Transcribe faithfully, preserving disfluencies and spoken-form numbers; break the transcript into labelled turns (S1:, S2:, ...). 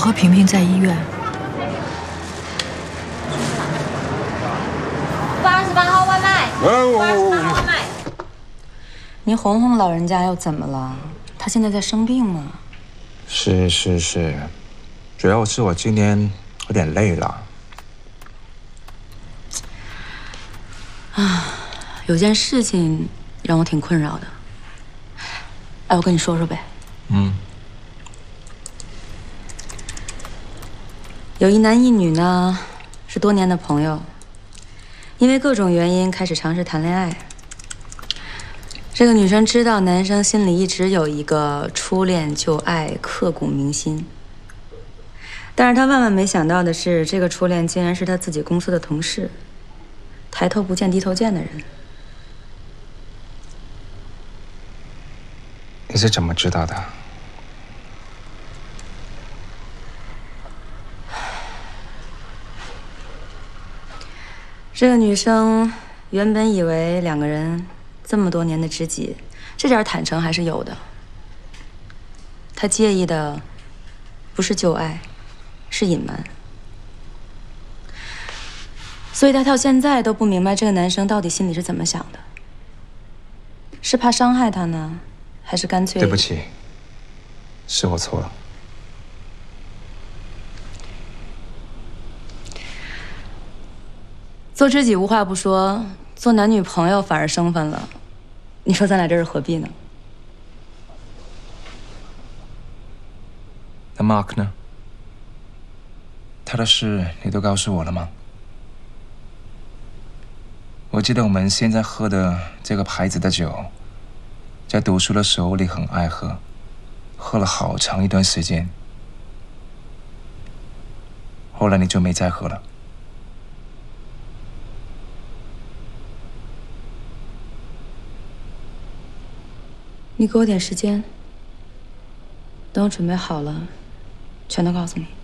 S1: 和萍萍在医院。
S2: 八十八号外卖。八十八号外卖。
S3: 您哄哄老人家又怎么了？他现在在生病呢。
S4: 是是是，主要是我今天有点累了。
S3: 啊，有件事情让我挺困扰的。哎，我跟你说说呗。
S4: 嗯。
S3: 有一男一女呢，是多年的朋友，因为各种原因开始尝试谈恋爱。这个女生知道男生心里一直有一个初恋旧爱，刻骨铭心。但是她万万没想到的是，这个初恋竟然是她自己公司的同事，抬头不见低头见的人。
S4: 你是怎么知道的？
S3: 这个女生原本以为两个人这么多年的知己，这点坦诚还是有的。她介意的不是旧爱，是隐瞒。所以她到现在都不明白这个男生到底心里是怎么想的，是怕伤害他呢，还是干脆……
S4: 对不起，是我错了。
S3: 做知己无话不说，做男女朋友反而生分了。你说咱俩这是何必呢？
S4: 那 Mark 呢？他的事你都告诉我了吗？我记得我们现在喝的这个牌子的酒，在读书的时候你很爱喝，喝了好长一段时间，后来你就没再喝了。
S3: 你给我点时间，等我准备好了，全都告诉你。